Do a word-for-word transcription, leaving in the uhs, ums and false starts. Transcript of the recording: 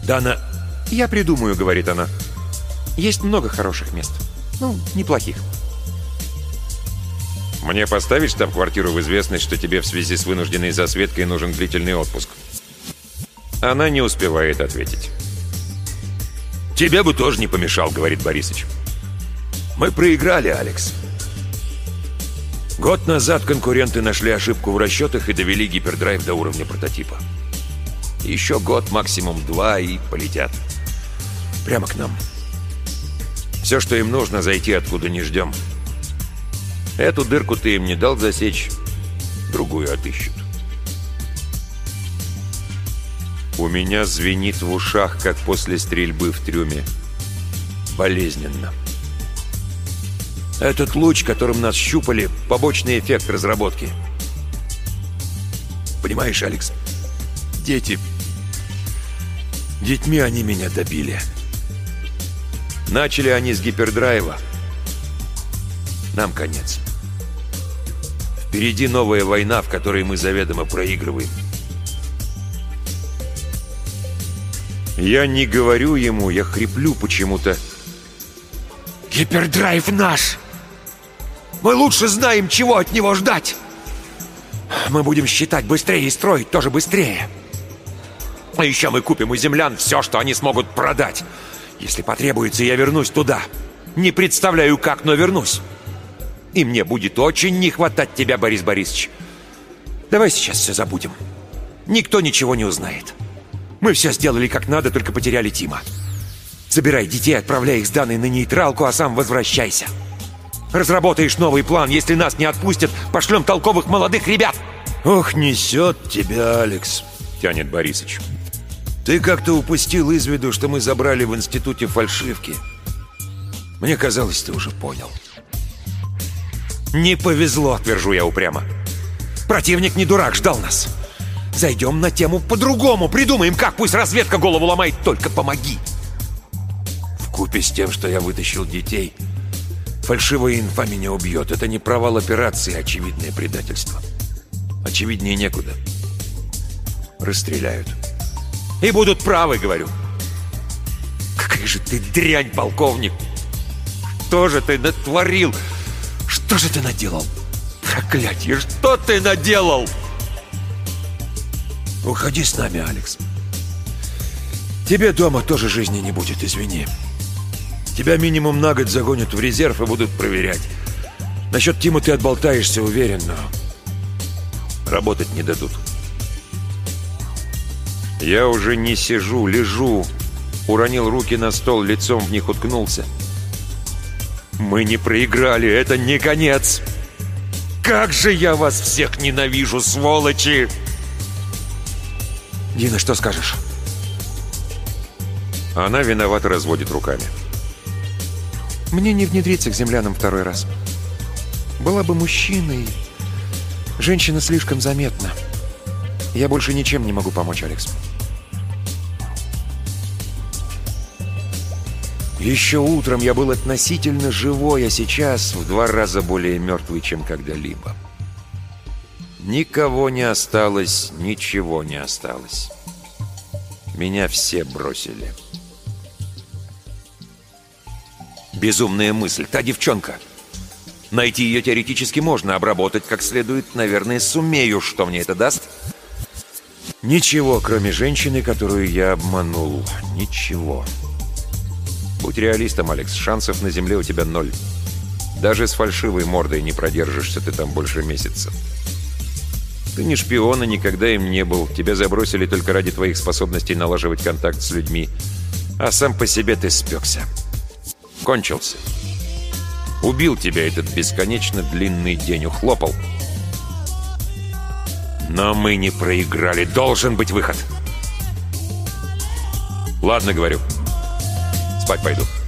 Дана... «Я придумаю», — говорит она. «Есть много хороших мест. Ну, неплохих». «Мне поставить штаб-квартиру в известность, что тебе в связи с вынужденной засветкой нужен длительный отпуск?» Она не успевает ответить. «Тебе бы тоже не помешал», — говорит Борисыч. «Мы проиграли, Алекс. Год назад конкуренты нашли ошибку в расчетах и довели гипердрайв до уровня прототипа. Еще год, максимум два, и полетят. Прямо к нам. Все, что им нужно, зайти откуда не ждем. Эту дырку ты им не дал засечь, другую отыщут». У меня звенит в ушах, как после стрельбы в трюме. Болезненно. Этот луч, которым нас щупали, побочный эффект разработки. Понимаешь, Алекс, дети... Детьми они меня добили. Начали они с гипердрайва. Нам конец. Впереди новая война, в которой мы заведомо проигрываем. Я не говорю ему, я хриплю почему-то. Гипердрайв наш! Мы лучше знаем, чего от него ждать. Мы будем считать быстрее и строить тоже быстрее. А еще мы купим у землян все, что они смогут продать. Если потребуется, я вернусь туда. Не представляю, как, но вернусь. И мне будет очень не хватать тебя, Борис Борисович. Давай сейчас все забудем. Никто ничего не узнает. Мы все сделали как надо, только потеряли Тима. Забирай детей, отправляй их с Даной на нейтралку, а сам возвращайся. Разработаешь новый план. Если нас не отпустят, пошлем толковых молодых ребят. Ох, несет тебя, Алекс, тянет Борисыч. Ты как-то упустил из виду, что мы забрали в институте фальшивки. Мне казалось, ты уже понял. Не повезло, твержу я упрямо. Противник не дурак, ждал нас. Зайдем на тему по-другому, придумаем как, пусть разведка голову ломает, только помоги. Вкупе с тем, что я вытащил детей, фальшивая инфа меня убьет. Это не провал операции, а очевидное предательство. Очевиднее некуда. Расстреляют. И будут правы, говорю. Какая же ты дрянь, полковник. Что же ты натворил? Что же ты наделал? Проклятье, что ты наделал? Уходи с нами, Алекс. Тебе дома тоже жизни не будет, извини. Тебя минимум на год загонят в резерв и будут проверять. Насчет Тима ты отболтаешься, уверен, но работать не дадут. Я уже не сижу, лежу. Уронил руки на стол, лицом в них уткнулся. Мы не проиграли, это не конец. Как же я вас всех ненавижу, сволочи! Дина, что скажешь? Она виновато разводит руками. Мне не внедриться к землянам второй раз. Была бы мужчиной. Женщина слишком заметна. Я больше ничем не могу помочь, Алекс. Еще утром я был относительно живой, а сейчас в два раза более мертвый, чем когда-либо. Никого не осталось, ничего не осталось. Меня все бросили. Безумная мысль. Та девчонка. Найти ее теоретически можно, обработать как следует, наверное, сумею. Что мне это даст? Ничего, кроме женщины, которую я обманул. Ничего. Будь реалистом, Алекс. Шансов на земле у тебя ноль. Даже с фальшивой мордой не продержишься ты там больше месяца. Ты не шпион и никогда им не был. Тебя забросили только ради твоих способностей налаживать контакт с людьми. А сам по себе ты спекся. Кончился. Убил тебя этот бесконечно длинный день. Ухлопал. Но мы не проиграли. Должен быть выход. Ладно, говорю. Спать пойду.